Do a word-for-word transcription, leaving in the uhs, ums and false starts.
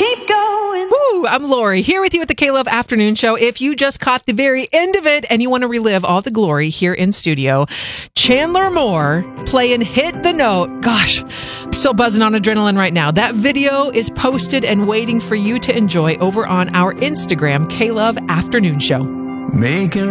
keep going. Woo, I'm Lori, here with you at the K-Love Afternoon Show. If you just caught the very end of it and you want to relive all the glory here in studio, Chandler Moore playing Hit the Note. Gosh, I'm still buzzing on adrenaline right now. That video is posted and waiting for you to enjoy over on our Instagram, K-Love Afternoon Show. Making